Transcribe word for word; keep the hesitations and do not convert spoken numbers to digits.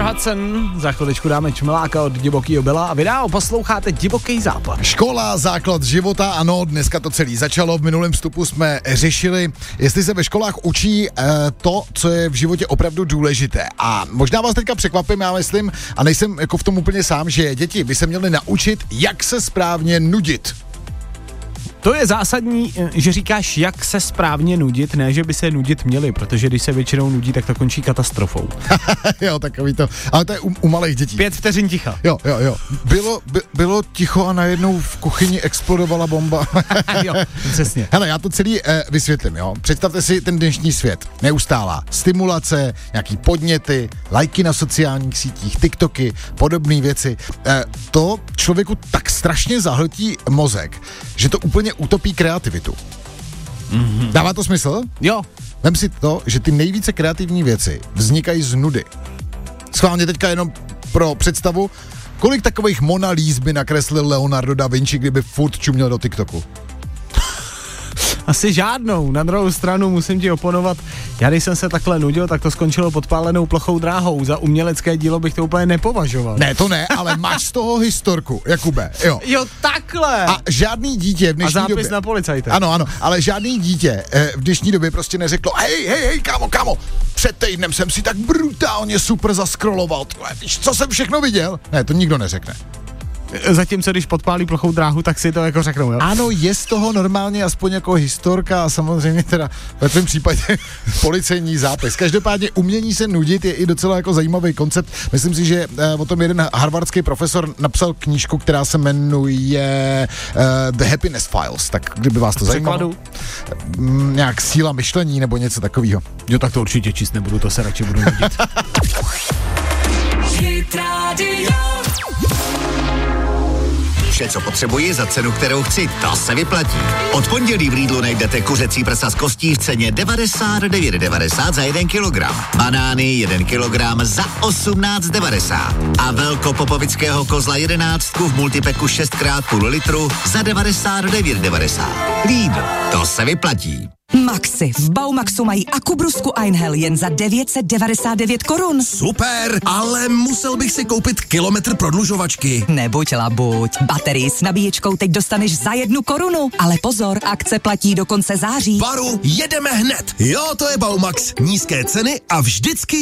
mister Hudson, za chviličku dáme čmeláka od Divokýho Bela a vy dál posloucháte Divoký západ. Škola, základ života, ano, dneska to celý začalo, v minulém vstupu jsme řešili, jestli se ve školách učí uh, to, co je v životě opravdu důležité. A možná vás teďka překvapím, já myslím, a nejsem jako v tom úplně sám, že děti by se měly naučit, jak se správně nudit. To je zásadní, že říkáš, jak se správně nudit, ne, že by se nudit měli, protože když se většinou nudí, tak to končí katastrofou. Jo, takový to, ale to je u, u malých dětí. Pět vteřin ticha. Jo, jo, jo. Bylo, by, bylo ticho a najednou v kuchyni explodovala bomba. Jo, přesně. Hele, já to celý eh, vysvětlím, jo. Představte si ten dnešní svět. Neustálá stimulace, nějaký podněty, lajky na sociálních sítích, TikToky, podobné věci. Eh, to člověku tak strašně zahltí mozek, že to úplně utopí kreativitu. Mm-hmm. Dává to smysl? Jo. Vem si to, že ty nejvíce kreativní věci vznikají z nudy. Schválně teďka jenom pro představu, kolik takových Mona Lís by nakreslil Leonardo da Vinci, kdyby furt čuměl do TikToku? Asi žádnou. Na druhou stranu musím ti oponovat. Já když jsem se takhle nudil, tak to skončilo podpálenou plochou dráhou. Za umělecké dílo bych to úplně nepovažoval. Ne, to ne, ale máš z toho historku, Jakube. Jo, jo takhle. A žádný dítě v dnešní době... A zápis době, na policajte. Ano, ano, ale žádný dítě eh, v dnešní době prostě neřeklo, hej, hej, hej, kámo, kámo, před týdnem jsem si tak brutálně super zaskroloval, víš, co jsem všechno viděl? Ne, to nikdo neřekne. Zatímco když podpálí plochou dráhu, tak si to jako řeknou, jo? Ano, je z toho normálně aspoň jako historka a samozřejmě teda ve tvém případě policejní zápis. Každopádně umění se nudit je i docela jako zajímavý koncept. Myslím si, že uh, o tom jeden harvardský profesor napsal knížku, která se jmenuje uh, The Happiness Files. Tak kdyby vás to zajímalo. Mm, nějak síla myšlení nebo něco takového. Jo, tak to určitě číst nebudu, to se radši budu nudit. Vše, co potřebuji za cenu, kterou chci, to se vyplatí. Od pondělí v Lidlu najdete kuřecí prsa z kostí v ceně devadesát devět devadesát za jeden kilogram. Banány jeden kilogram za osmnáct devadesát. A velkopopovického kozla jedenáctku v multipeku šest krát půl litru za devadesát devět devadesát. Lidl, to se vyplatí. Maxi. V Baumaxu mají akubrusku Einhell jen za devět set devadesát devět korun. Super, ale musel bych si koupit kilometr prodlužovačky. Nebuď labuť. Baterii s nabíječkou teď dostaneš za jednu korunu. Ale pozor, akce platí do konce září. Baru, jedeme hned. Jo, to je Baumax. Nízké ceny a vždycky